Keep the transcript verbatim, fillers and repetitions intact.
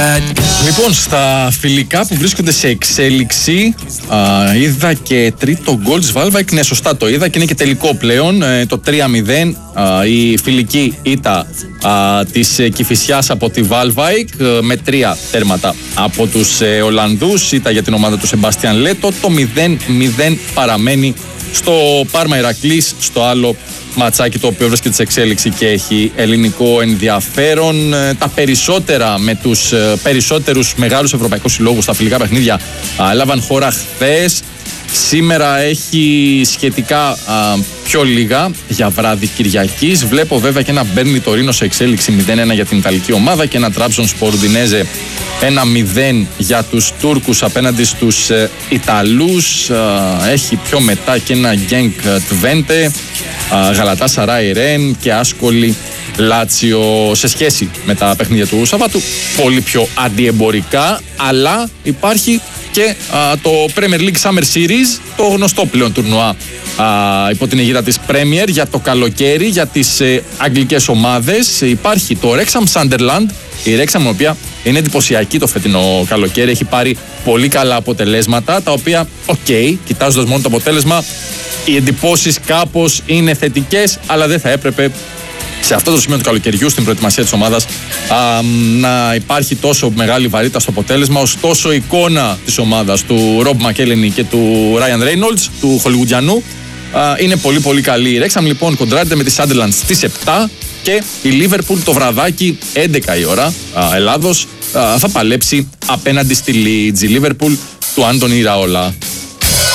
Λοιπόν, στα φιλικά που βρίσκονται σε εξέλιξη, α, είδα και τρίτο γκολ της Βάλβαϊκ. Ναι, σωστά το είδα και είναι και τελικό πλέον. Ε, το τρία μηδέν, α, η φιλική ήττα α, της ε, Κηφισιάς από τη Βάλβαϊκ ε, με τρία τέρματα από τους ε, Ολλανδούς. Ήττα για την ομάδα του Σεμπάστιαν Λέτο. Το μηδέν μηδέν παραμένει στο Πάρμα Ηρακλής, στο άλλο ματσάκι το οποίο βρίσκεται σε εξέλιξη και έχει ελληνικό ενδιαφέρον. Τα περισσότερα με τους περισσότερους μεγάλους ευρωπαϊκούς συλλόγους στα φιλικά παιχνίδια έλαβαν χώρα χθες. Σήμερα έχει σχετικά α, πιο λίγα για βράδυ Κυριακής. Βλέπω βέβαια και ένα Μπέρνλι Τωρίνο σε εξέλιξη μηδέν ένα για την Ιταλική ομάδα και ένα Τραμπζονσπορ Ουντινέζε ένα μηδέν για τους Τούρκους απέναντι στους ε, Ιταλούς. Α, έχει πιο μετά και ένα Γκένκ Τβέντε, Γαλατάσαράι Ρεν και Άσκολη Λάτσιο. Σε σχέση με τα παιχνίδια του Σαββάτου, πολύ πιο αντιεμπορικά, αλλά υπάρχει και α, το Premier League Summer Series, το γνωστό πλέον τουρνουά α, υπό την αιγύδα της Premier για το καλοκαίρι, για τις ε, αγγλικές ομάδες. Υπάρχει το Wrexham Sunderland, η Wrexham η οποία είναι εντυπωσιακή το φετινό καλοκαίρι, έχει πάρει πολύ καλά αποτελέσματα, τα οποία, οκ, okay, κοιτάζοντας μόνο το αποτέλεσμα, οι εντυπώσεις κάπως είναι θετικές, αλλά δεν θα έπρεπε σε αυτό το σημείο του καλοκαιριού, στην προετοιμασία της ομάδας, α, να υπάρχει τόσο μεγάλη βαρύτητα στο αποτέλεσμα. Ωστόσο, η εικόνα της ομάδας του Ρομπ Μακέλενι και του Ράιαν Ρέινολτς, του Χολιγουντιανού, είναι πολύ πολύ καλή. Η Ρέξαμ λοιπόν κοντράρεται με τη Σάντερλαντ στις επτά και η Λίβερπουλ το βραδάκι έντεκα η ώρα α, Ελλάδος α, θα παλέψει απέναντι στη Λίτζ. Η Λίβερπουλ του Άντονι Ραόλα.